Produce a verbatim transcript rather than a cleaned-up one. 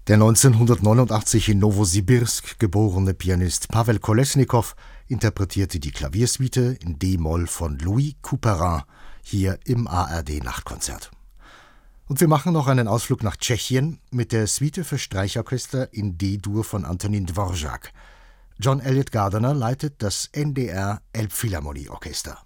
Der neunzehnhundertneunundachtzig in Nowosibirsk geborene Pianist Pawel Kolesnikow interpretierte die Klaviersuite in D-Moll von Louis Couperin hier im A R D-Nachtkonzert. Und wir machen noch einen Ausflug nach Tschechien mit der Suite für Streichorchester in D-Dur von Antonín Dvořák. John Eliot Gardiner leitet das N D R Elbphilharmonie Orchester.